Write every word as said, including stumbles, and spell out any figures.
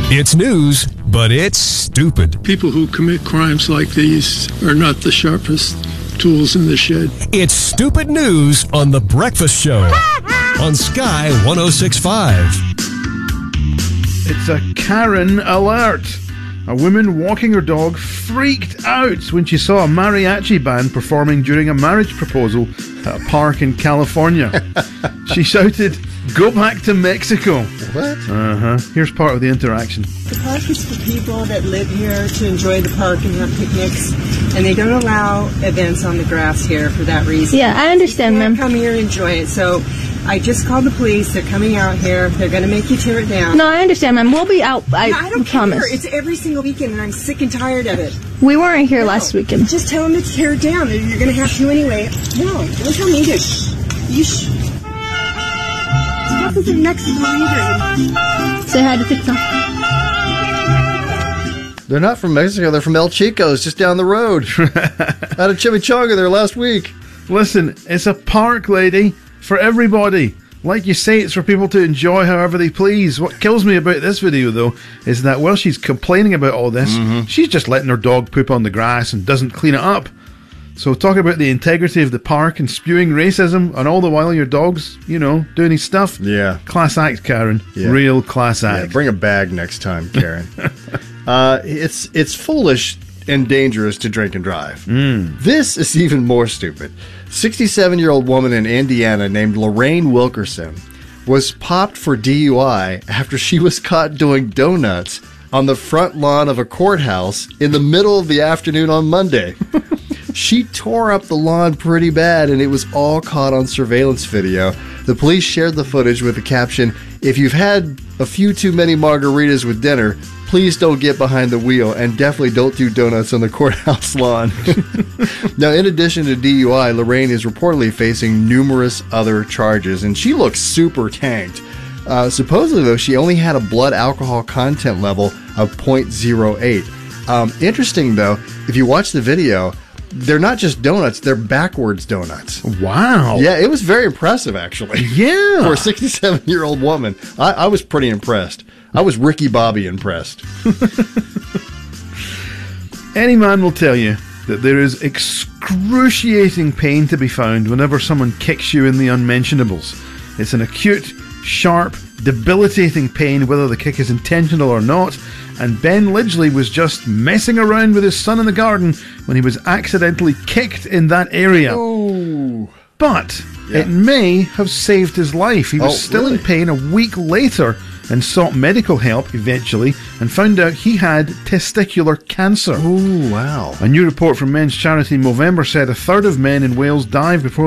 It's news, but it's stupid. People who commit crimes like these are not the sharpest tools in the shed. It's stupid news on The Breakfast Show on Sky one oh six point five. It's a Karen alert. A woman walking her dog freaked out when she saw a mariachi band performing during a marriage proposal at a park in California. She shouted, "Go back to Mexico." What? Uh-huh. Here's part of the interaction. The park is for people that live here to enjoy the park and have picnics, and they don't allow events on the grass here for that reason. Yeah, I understand, you can't ma'am. come here and enjoy it, so I just called the police. They're coming out here. They're going to make you tear it down. No, I understand, ma'am. We'll be out. I, No, I don't promise. care. It's every single weekend, and I'm sick and tired of it. We weren't here No. last weekend. Just tell them to tear it down. You're going to have to anyway. No, don't tell me to shh. You shh. Stuff isn't Mexico either. Say hi to TikTok. They're not from Mexico. They're from El Chico's, just down the road. Out of Chimichanga there last week. Listen, it's a park, lady, for everybody. Like you say, it's for people to enjoy however they please. What kills me about this video, though, is that while she's complaining about all this, Mm-hmm. she's just letting her dog poop on the grass and doesn't clean it up. So talk about the integrity of the park and spewing racism, and all the while your dog's, you know, doing his stuff. Yeah. Class act, Karen. Yeah. Real class Yeah, act. bring a bag next time, Karen. uh, it's it's foolish and dangerous to drink and drive. Mm. This is even more stupid. sixty-seven-year-old woman in Indiana named Lorraine Wilkerson was popped for D U I after she was caught doing donuts on the front lawn of a courthouse in the middle of the afternoon on Monday. She tore up the lawn pretty bad, and it was all caught on surveillance video. The police shared the footage with the caption, "If you've had a few too many margaritas with dinner, please don't get behind the wheel, and definitely don't do donuts on the courthouse lawn." Now, in addition to D U I, Lorraine is reportedly facing numerous other charges, and she looks super tanked. Uh, supposedly, though, she only had a blood alcohol content level of point zero eight. Um, interesting, though, if you watch the video, they're not just donuts, they're backwards donuts. Wow. Yeah, it was very impressive, actually. Yeah. For a sixty-seven-year-old woman. I, I was pretty impressed. I was Ricky Bobby impressed. Any man will tell you that there is excruciating pain to be found whenever someone kicks you in the unmentionables. It's an acute, sharp, debilitating pain, whether the kick is intentional or not, and Ben Lidgley was just messing around with his son in the garden when he was accidentally kicked in that area. Oh. But Yeah. it may have saved his life. He was Oh, still really? in pain a week later and sought medical help eventually and found out he had testicular cancer. Oh, wow. A new report from men's charity Movember said a third of men in Wales dive before